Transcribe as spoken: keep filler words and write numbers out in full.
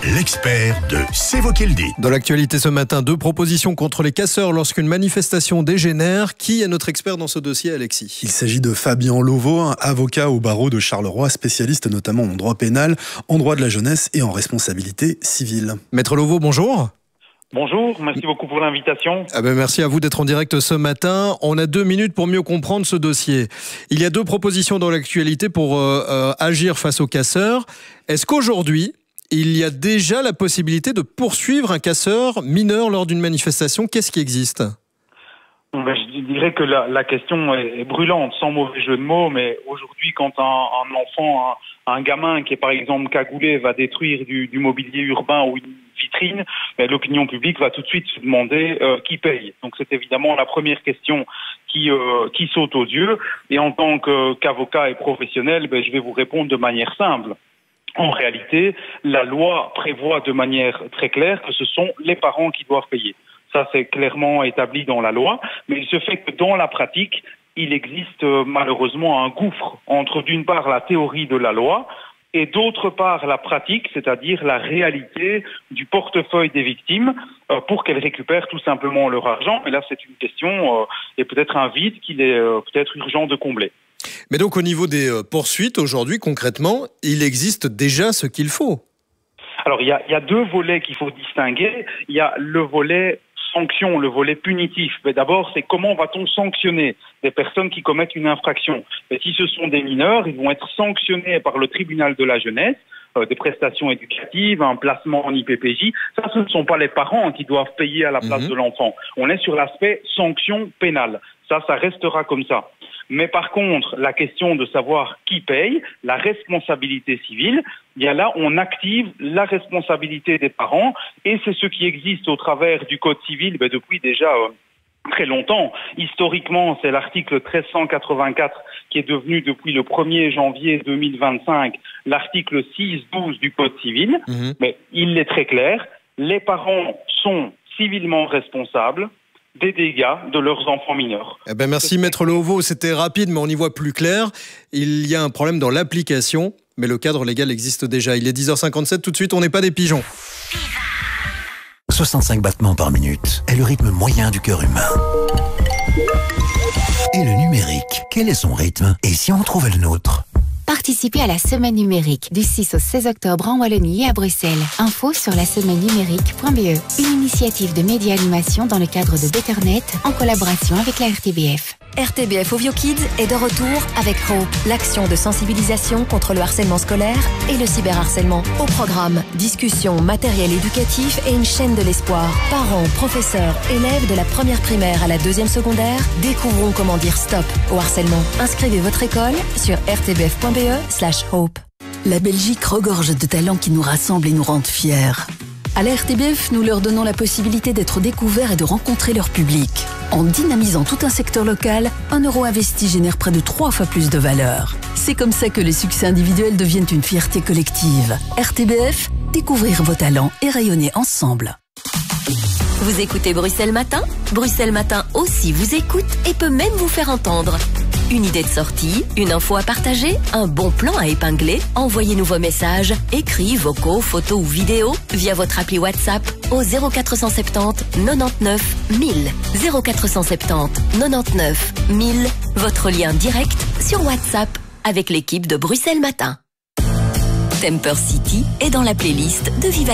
l'expert de C'est vous qui le dites. Dans l'actualité ce matin, deux propositions contre les casseurs lorsqu'une manifestation dégénère. Qui est notre expert dans ce dossier, Alexis ? Il s'agit de Fabien Lauveau, un avocat au barreau de Charleroi, spécialiste notamment en droit pénal, en droit de la jeunesse et en responsabilité civile. Maître Lauveau, bonjour. Bonjour, merci beaucoup pour l'invitation. Ah ben merci à vous d'être en direct ce matin. On a deux minutes pour mieux comprendre ce dossier. Il y a deux propositions dans l'actualité pour euh, euh, agir face aux casseurs. Est-ce qu'aujourd'hui, il y a déjà la possibilité de poursuivre un casseur mineur lors d'une manifestation ? Qu'est-ce qui existe ? Ben, je dirais que la, la question est, est brûlante, sans mauvais jeu de mots, mais aujourd'hui, quand un, un enfant, un, un gamin qui est par exemple cagoulé va détruire du, du mobilier urbain ou une vitrine, ben, l'opinion publique va tout de suite se demander euh, qui paye. Donc c'est évidemment la première question qui, euh, qui saute aux yeux. Et en tant que, qu'avocat et professionnel, ben, je vais vous répondre de manière simple. En réalité, la loi prévoit de manière très claire que ce sont les parents qui doivent payer. Ça, c'est clairement établi dans la loi, mais il se fait que dans la pratique, il existe euh, malheureusement un gouffre entre d'une part la théorie de la loi et d'autre part la pratique, c'est-à-dire la réalité du portefeuille des victimes euh, pour qu'elles récupèrent tout simplement leur argent. Et là, c'est une question euh, et peut-être un vide qu'il est euh, peut-être urgent de combler. Mais donc au niveau des euh, poursuites, aujourd'hui, concrètement, il existe déjà ce qu'il faut. Alors, il y a, il y a deux volets qu'il faut distinguer. Il y a le volet sanction, le volet punitif. Mais d'abord, c'est comment va-t-on sanctionner des personnes qui commettent une infraction. Et si ce sont des mineurs, ils vont être sanctionnés par le tribunal de la jeunesse, euh, des prestations éducatives, un placement en I P P J. Ça, ce ne sont pas les parents qui doivent payer à la place mmh. de l'enfant. On est sur l'aspect sanction pénale. Ça, ça restera comme ça. Mais par contre, la question de savoir qui paye, la responsabilité civile, bien là, on active la responsabilité des parents et c'est ce qui existe au travers du Code civil ben, depuis déjà euh, très longtemps. Historiquement, c'est l'article treize cent quatre-vingt-quatre qui est devenu depuis le premier janvier deux mille vingt-cinq l'article six douze du Code civil. Mmh. Mais il est très clair, les parents sont civilement responsables des dégâts de leurs enfants mineurs. Eh ben merci Maître Lauveau, c'était rapide mais on y voit plus clair. Il y a un problème dans l'application, mais le cadre légal existe déjà. Il est dix heures cinquante-sept, tout de suite, on n'est pas des pigeons. soixante-cinq battements par minute est le rythme moyen du cœur humain. Et le numérique, quel est son rythme ? Et si on trouvait le nôtre ? Participez à la semaine numérique du six au seize octobre en Wallonie et à Bruxelles. Info sur la semaine numérique point b e. Une initiative de Média Animation dans le cadre de Betternet en collaboration avec la R T B F. R T B F Ovio Kids est de retour avec Hope, l'action de sensibilisation contre le harcèlement scolaire et le cyberharcèlement. Au programme, discussions, matériel éducatif et une chaîne de l'espoir. Parents, professeurs, élèves de la première primaire à la deuxième secondaire, découvrons comment dire stop au harcèlement. Inscrivez votre école sur r t b f point b e slash hope. La Belgique regorge de talents qui nous rassemblent et nous rendent fiers. À la R T B F, nous leur donnons la possibilité d'être découverts et de rencontrer leur public. En dynamisant tout un secteur local, un euro investi génère près de trois fois plus de valeur. C'est comme ça que les succès individuels deviennent une fierté collective. R T B F, découvrir vos talents et rayonner ensemble. Vous écoutez Bruxelles Matin ? Bruxelles Matin aussi vous écoute et peut même vous faire entendre. Une idée de sortie, une info à partager, un bon plan à épingler? Envoyez-nous vos messages, écrits, vocaux, photos ou vidéos via votre appli WhatsApp au zéro quatre cent soixante-dix quatre-vingt-dix-neuf mille. zéro quatre cent soixante-dix quatre-vingt-dix-neuf mille, votre lien direct sur WhatsApp avec l'équipe de Bruxelles Matin. Temper City est dans la playlist de Viva